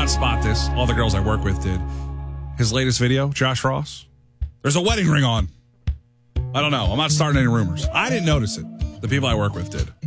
not spot this. All the girls I work with did. His latest video, Josh Ross, there's a wedding ring on. I don't know. I'm not starting any rumors. I didn't notice it. The people I work with did.